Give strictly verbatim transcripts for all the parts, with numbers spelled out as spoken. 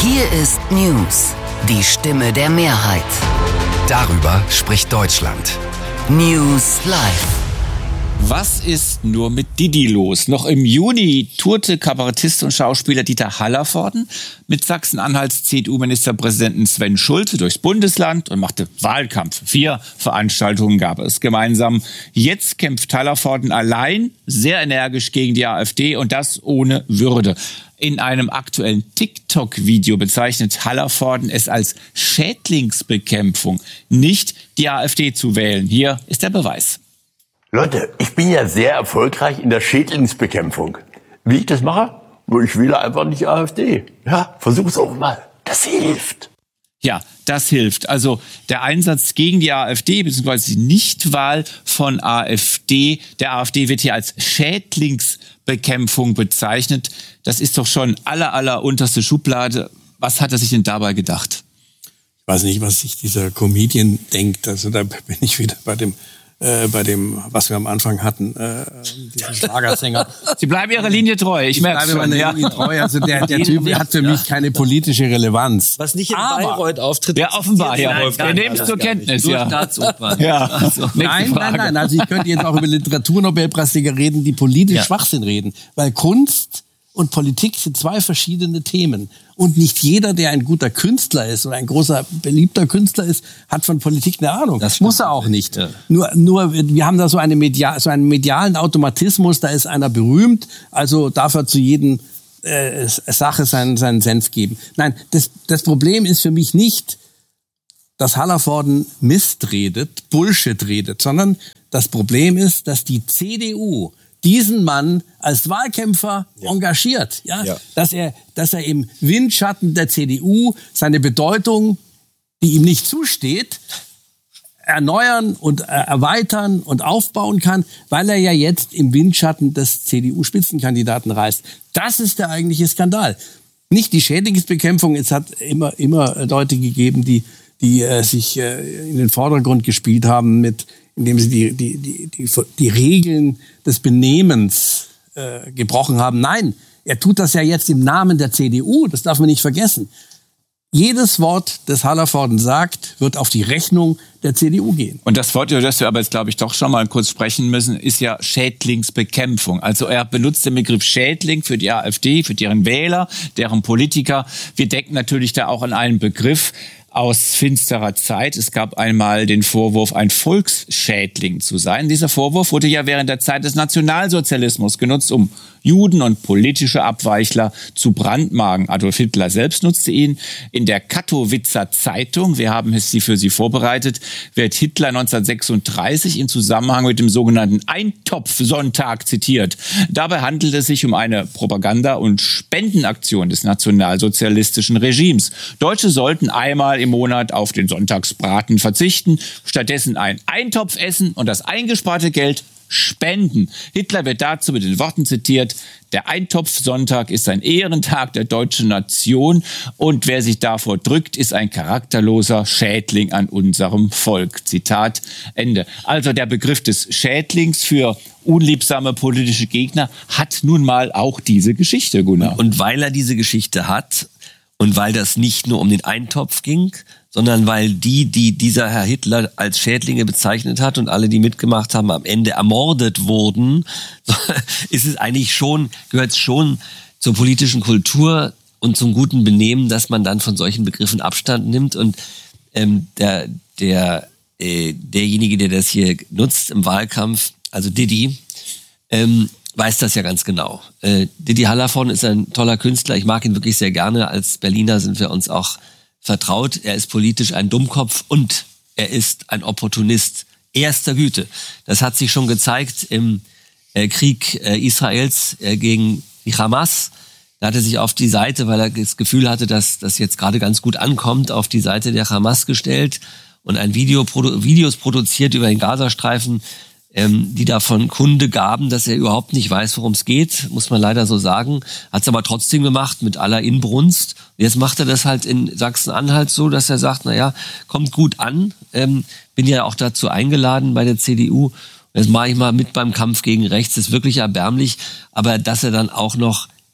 Hier ist News, die Stimme der Mehrheit. Darüber spricht Deutschland. News Live. Was ist nur mit Didi los? Noch im Juni tourte Kabarettist und Schauspieler Dieter Hallervorden mit Sachsen-Anhalts C D U-Ministerpräsidenten Sven Schulze durchs Bundesland und machte Wahlkampf. Vier Veranstaltungen gab es gemeinsam. Jetzt kämpft Hallervorden allein sehr energisch gegen die AfD und das ohne Würde. In einem aktuellen TikTok-Video bezeichnet Hallervorden es als Schädlingsbekämpfung, nicht die AfD zu wählen. Hier ist der Beweis. Leute, ich bin ja sehr erfolgreich in der Schädlingsbekämpfung. Wie ich das mache? Ich wähle einfach nicht AfD. Ja, versuch's auch mal. Das hilft. Ja, das hilft. Also der Einsatz gegen die AfD bzw. die Nichtwahl von AfD, der AfD wird hier als Schädlingsbekämpfung bezeichnet. Das ist doch schon aller, aller unterste Schublade. Was hat er sich denn dabei gedacht? Ich weiß nicht, was sich dieser Comedian denkt. Also da bin ich wieder bei dem Äh, bei dem, was wir am Anfang hatten, äh, diesen Schlagersänger. Sie bleiben Ihrer Linie treu, ich, ich merke schon. Meiner ja. Linie treu. Also der, der Typ hat für mich keine politische Relevanz. Was nicht in Bayreuth auftritt. Ja, offenbar, Herr Wolf. Wir nehmen es zur Kenntnis. Nur ja. Staatsopern. Ja. Also, nein, nein, nein. Also ich könnte jetzt auch über Literaturnobelpreisträger reden, die politisch ja. Schwachsinn reden. Weil Kunst und Politik sind zwei verschiedene Themen. Und nicht jeder, der ein guter Künstler ist oder ein großer, beliebter Künstler ist, hat von Politik eine Ahnung. Das muss er auch nicht. Ja. Nur, nur, wir haben da so, eine Media, so einen medialen Automatismus, da ist einer berühmt, also darf er zu jedem äh, Sache seinen, seinen Senf geben. Nein, das, das Problem ist für mich nicht, dass Hallervorden Mist redet, Bullshit redet, sondern das Problem ist, dass die C D U diesen Mann als Wahlkämpfer ja. engagiert, ja? ja, dass er, dass er im Windschatten der C D U seine Bedeutung, die ihm nicht zusteht, erneuern und erweitern und aufbauen kann, weil er ja jetzt im Windschatten des C D U-Spitzenkandidaten reist. Das ist der eigentliche Skandal. Nicht die Schädlingsbekämpfung. Es hat immer, immer Leute gegeben, die, die äh, sich äh, in den Vordergrund gespielt haben mit, indem sie die, die, die, die, die Regeln des Benehmens äh, gebrochen haben. Nein, er tut das ja jetzt im Namen der C D U, das darf man nicht vergessen. Jedes Wort, das Hallervorden sagt, wird auf die Rechnung der C D U gehen. Und das Wort, über das wir aber jetzt, glaube ich, doch schon mal kurz sprechen müssen, ist ja Schädlingsbekämpfung. Also er benutzt den Begriff Schädling für die AfD, für deren Wähler, deren Politiker. Wir denken natürlich da auch an einen Begriff aus finsterer Zeit. Es gab einmal den Vorwurf, ein Volksschädling zu sein. Dieser Vorwurf wurde ja während der Zeit des Nationalsozialismus genutzt, um Juden und politische Abweichler zu brandmarken. Adolf Hitler selbst nutzte ihn. In der Katowicer Zeitung, wir haben es für Sie vorbereitet, wird Hitler neunzehnhundertsechsunddreißig in Zusammenhang mit dem sogenannten Eintopfsonntag zitiert. Dabei handelt es sich um eine Propaganda- und Spendenaktion des nationalsozialistischen Regimes. Deutsche sollten einmal im Monat auf den Sonntagsbraten verzichten, stattdessen einen Eintopf essen und das eingesparte Geld spenden. Hitler wird dazu mit den Worten zitiert: Der Eintopfsonntag ist ein Ehrentag der deutschen Nation und wer sich davor drückt, ist ein charakterloser Schädling an unserem Volk. Zitat Ende. Also der Begriff des Schädlings für unliebsame politische Gegner hat nun mal auch diese Geschichte, Gunnar. Und weil er diese Geschichte hat und weil das nicht nur um den Eintopf ging, sondern weil die, die dieser Herr Hitler als Schädlinge bezeichnet hat und alle, die mitgemacht haben, am Ende ermordet wurden, ist es eigentlich schon, gehört es schon zur politischen Kultur und zum guten Benehmen, dass man dann von solchen Begriffen Abstand nimmt. Und ähm, der, der, äh, derjenige, der das hier nutzt im Wahlkampf, also Didi, ähm, weiß das ja ganz genau. Äh, Didi Hallervorden ist ein toller Künstler. Ich mag ihn wirklich sehr gerne. Als Berliner sind wir uns auch vertraut. Er ist politisch ein Dummkopf und er ist ein Opportunist erster Güte. Das hat sich schon gezeigt im äh, Krieg äh, Israels äh, gegen die Hamas. Da hat er sich auf die Seite, weil er das Gefühl hatte, dass das jetzt gerade ganz gut ankommt, auf die Seite der Hamas gestellt und ein Video, Produ- Videos produziert über den Gazastreifen, ähm, die davon Kunde gaben, dass er überhaupt nicht weiß, worum es geht, muss man leider so sagen. Hat es aber trotzdem gemacht, mit aller Inbrunst. Jetzt macht er das halt in Sachsen-Anhalt so, dass er sagt, naja, kommt gut an. Ähm, bin ja auch dazu eingeladen bei der C D U. Das mache ich mal mit beim Kampf gegen rechts. Das ist wirklich erbärmlich. Aber dass er dann auch noch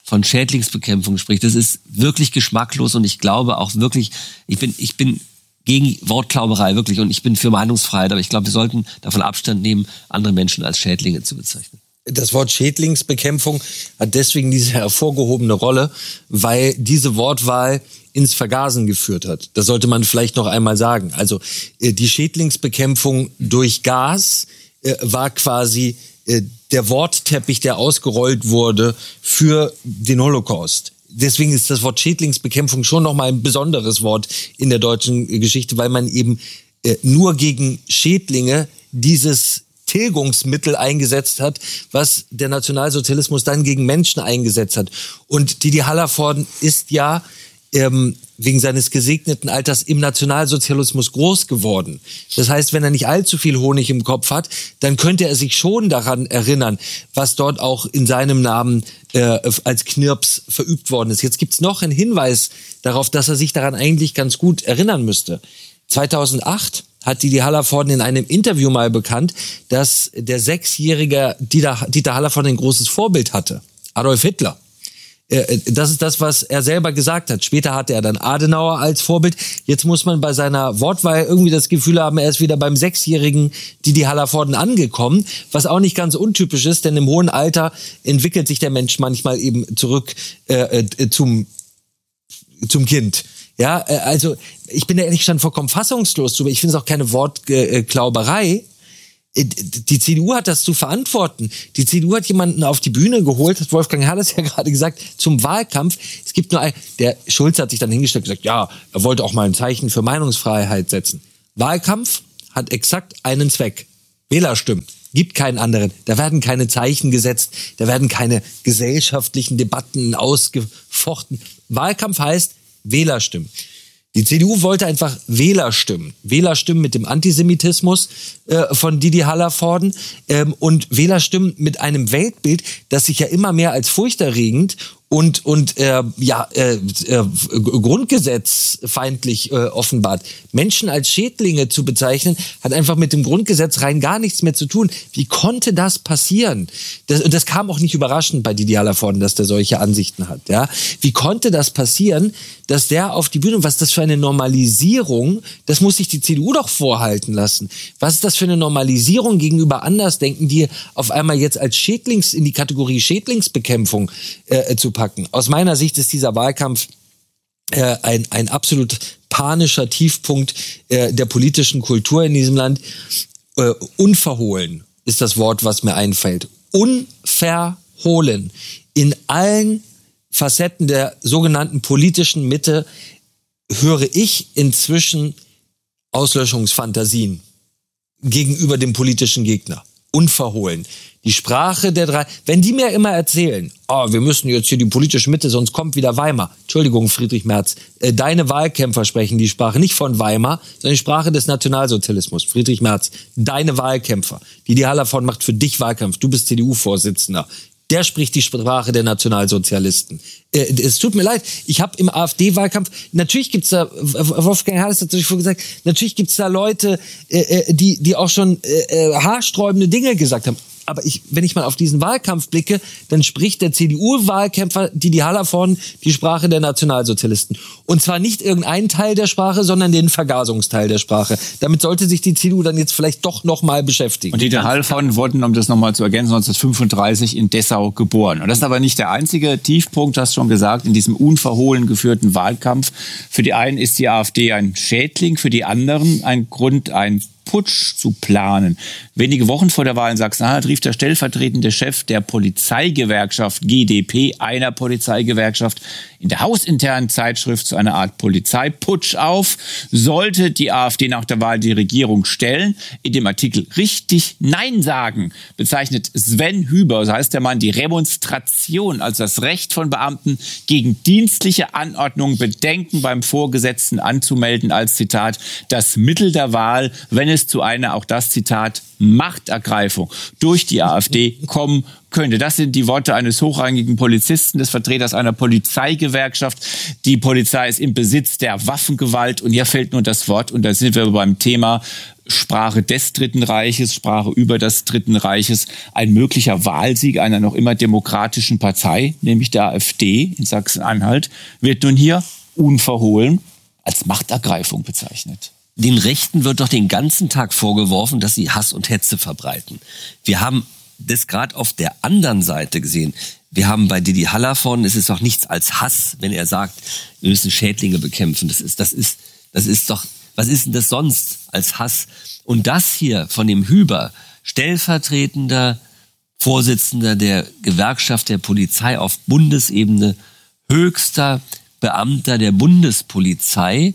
von Schädlingsbekämpfung spricht, das ist wirklich geschmacklos und ich glaube auch wirklich, ich bin, ich bin gegen Wortklauberei, wirklich, und ich bin für Meinungsfreiheit, aber ich glaube, wir sollten davon Abstand nehmen, andere Menschen als Schädlinge zu bezeichnen. Das Wort Schädlingsbekämpfung hat deswegen diese hervorgehobene Rolle, weil diese Wortwahl ins Vergasen geführt hat. Das sollte man vielleicht noch einmal sagen. Also die Schädlingsbekämpfung durch Gas äh, war quasi äh, der Wortteppich, der ausgerollt wurde für den Holocaust. Deswegen ist das Wort Schädlingsbekämpfung schon noch mal ein besonderes Wort in der deutschen Geschichte, weil man eben äh, nur gegen Schädlinge dieses Tilgungsmittel eingesetzt hat, was der Nationalsozialismus dann gegen Menschen eingesetzt hat. Und Didi Hallervorden ist ja ähm, wegen seines gesegneten Alters im Nationalsozialismus groß geworden. Das heißt, wenn er nicht allzu viel Honig im Kopf hat, dann könnte er sich schon daran erinnern, was dort auch in seinem Namen äh, als Knirps verübt worden ist. Jetzt gibt's noch einen Hinweis darauf, dass er sich daran eigentlich ganz gut erinnern müsste. zweitausendacht hat Didi Hallervorden in einem Interview mal bekannt, dass der sechsjährige Dieter, Dieter Hallervorden ein großes Vorbild hatte. Adolf Hitler. Das ist das, was er selber gesagt hat. Später hatte er dann Adenauer als Vorbild. Jetzt muss man bei seiner Wortwahl irgendwie das Gefühl haben, er ist wieder beim sechsjährigen Didi Hallervorden angekommen, was auch nicht ganz untypisch ist, denn im hohen Alter entwickelt sich der Mensch manchmal eben zurück äh, äh, zum, zum Kind. Ja, also ich bin da ehrlich schon vollkommen fassungslos drüber. Ich finde es auch keine Wortklauberei. Die C D U hat das zu verantworten. Die C D U hat jemanden auf die Bühne geholt, hat Wolfgang Herrles ja gerade gesagt, zum Wahlkampf. Es gibt nur ein, der Schulz hat sich dann hingestellt und gesagt, ja, er wollte auch mal ein Zeichen für Meinungsfreiheit setzen. Wahlkampf hat exakt einen Zweck. Wählerstimmen. Gibt keinen anderen. Da werden keine Zeichen gesetzt, da werden keine gesellschaftlichen Debatten ausgefochten. Wahlkampf heißt Wählerstimmen. Die C D U wollte einfach Wählerstimmen. Wählerstimmen mit dem Antisemitismus äh, von Didi Hallervorden ähm, und Wählerstimmen mit einem Weltbild, das sich ja immer mehr als furchterregend und und äh, ja äh, äh, grundgesetzfeindlich äh, offenbart. Menschen als Schädlinge zu bezeichnen, hat einfach mit dem Grundgesetz rein gar nichts mehr zu tun. Wie konnte das passieren? Das, und das kam auch nicht überraschend bei Didi Hallervorden, dass der solche Ansichten hat. Ja, wie konnte das passieren, dass der auf die Bühne, was ist das für eine Normalisierung? Das muss sich die C D U doch vorhalten lassen. Was ist das für eine Normalisierung gegenüber Andersdenken, die auf einmal jetzt als Schädlings in die Kategorie Schädlingsbekämpfung äh, zu packen? Aus meiner Sicht ist dieser Wahlkampf äh, ein, ein absolut panischer Tiefpunkt äh, der politischen Kultur in diesem Land. Äh, unverhohlen ist das Wort, was mir einfällt. Unverhohlen. In allen Facetten der sogenannten politischen Mitte höre ich inzwischen Auslöschungsfantasien gegenüber dem politischen Gegner. Unverhohlen. Die Sprache der drei, wenn die mir immer erzählen, oh, wir müssen jetzt hier die politische Mitte, sonst kommt wieder Weimar. Entschuldigung, Friedrich Merz, äh, deine Wahlkämpfer sprechen die Sprache nicht von Weimar, sondern die Sprache des Nationalsozialismus. Friedrich Merz, deine Wahlkämpfer. Didi Hallervorden macht für dich Wahlkampf. Du bist C D U-Vorsitzender. Der spricht die Sprache der Nationalsozialisten. Äh, es tut mir leid, ich habe im AfD-Wahlkampf, natürlich gibt's da, Wolfgang Herrles hat natürlich vorhin gesagt, natürlich gibt's da Leute, äh, die die auch schon äh, haarsträubende Dinge gesagt haben. Aber ich, wenn ich mal auf diesen Wahlkampf blicke, dann spricht der C D U-Wahlkämpfer Didi Hallervorden die Sprache der Nationalsozialisten. Und zwar nicht irgendeinen Teil der Sprache, sondern den Vergasungsteil der Sprache. Damit sollte sich die C D U dann jetzt vielleicht doch noch mal beschäftigen. Und Didi Hallervorden wurde, um das nochmal zu ergänzen, neunzehnhundertfünfunddreißig in Dessau geboren. Und das ist aber nicht der einzige Tiefpunkt, hast du schon gesagt, in diesem unverhohlen geführten Wahlkampf. Für die einen ist die AfD ein Schädling, für die anderen ein Grund, ein Putsch zu planen. Wenige Wochen vor der Wahl in Sachsen-Anhalt rief der stellvertretende Chef der Polizeigewerkschaft G d P, einer Polizeigewerkschaft, in der hausinternen Zeitschrift zu einer Art Polizeiputsch auf. Sollte die AfD nach der Wahl die Regierung stellen, in dem Artikel richtig Nein sagen, bezeichnet Sven Hüber, so heißt der Mann, die Remonstration als das Recht von Beamten gegen dienstliche Anordnungen Bedenken beim Vorgesetzten anzumelden als, Zitat, das Mittel der Wahl, wenn es es zu einer, auch das Zitat, Machtergreifung durch die AfD kommen könnte. Das sind die Worte eines hochrangigen Polizisten, des Vertreters einer Polizeigewerkschaft. Die Polizei ist im Besitz der Waffengewalt und hier fällt nur das Wort, und da sind wir beim Thema Sprache des Dritten Reiches, Sprache über das Dritten Reiches, ein möglicher Wahlsieg einer noch immer demokratischen Partei, nämlich der AfD in Sachsen-Anhalt, wird nun hier unverhohlen als Machtergreifung bezeichnet. Den Rechten wird doch den ganzen Tag vorgeworfen, dass sie Hass und Hetze verbreiten. Wir haben das gerade auf der anderen Seite gesehen. Wir haben bei Didi Hallervorden, es ist doch nichts als Hass, wenn er sagt, wir müssen Schädlinge bekämpfen. Das ist, das ist, das ist doch, was ist denn das sonst als Hass? Und das hier von dem Hüber, stellvertretender Vorsitzender der Gewerkschaft der Polizei auf Bundesebene, höchster Beamter der Bundespolizei,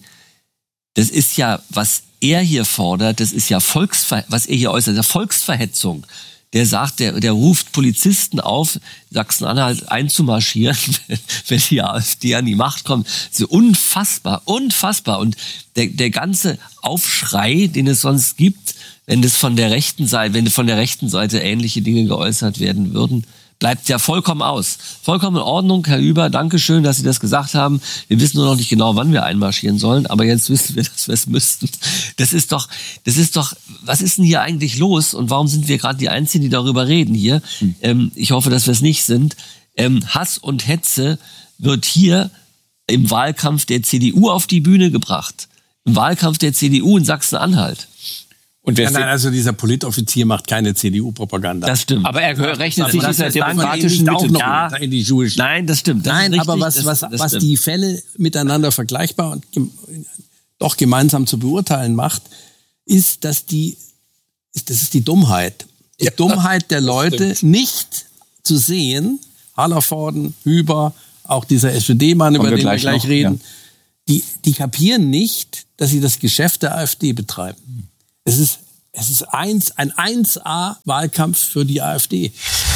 das ist ja, was er hier fordert, das ist ja Volksver- was er hier äußert, das ist ja Volksverhetzung. Der sagt, der, der ruft Polizisten auf, Sachsen-Anhalt einzumarschieren, wenn die AfD an die Macht kommt. Das ist unfassbar, unfassbar. Und der, der ganze Aufschrei, den es sonst gibt, wenn das von der rechten Seite, wenn von der rechten Seite ähnliche Dinge geäußert werden würden, bleibt ja vollkommen aus. Vollkommen in Ordnung, Herr Hüber, danke schön, dass Sie das gesagt haben. Wir wissen nur noch nicht genau, wann wir einmarschieren sollen, aber jetzt wissen wir, dass wir es müssten. Das ist doch, das ist doch, was ist denn hier eigentlich los und warum sind wir gerade die Einzigen, die darüber reden hier? Hm. Ähm, ich hoffe, dass wir es nicht sind. Ähm, Hass und Hetze wird hier im Wahlkampf der C D U auf die Bühne gebracht. Im Wahlkampf der C D U in Sachsen-Anhalt. Und wer nein, nein, also dieser Politoffizier macht keine C D U-Propaganda. Das stimmt. Aber er gehört, rechnet also sich dieser demokratischen auch noch ja. in die Schuhe. Nein, das stimmt. Das nein, richtig, aber was, das, was, das was stimmt. die Fälle miteinander vergleichbar und gem- doch gemeinsam zu beurteilen macht, ist, dass die, ist, das ist die Dummheit. Die ja, Dummheit der Leute, stimmt. Nicht zu sehen, Hallervorden, Hüber, auch dieser S P D-Mann, über den wir gleich, gleich reden, ja. die, die kapieren nicht, dass sie das Geschäft der AfD betreiben. Es ist Es ist eins, ein eins A Wahlkampf für die AfD.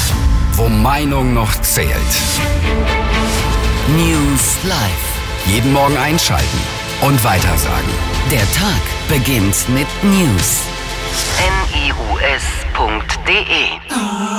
Wo Meinung noch zählt. News Live. Jeden Morgen einschalten und weitersagen. Der Tag beginnt mit News. N I U S punkt D E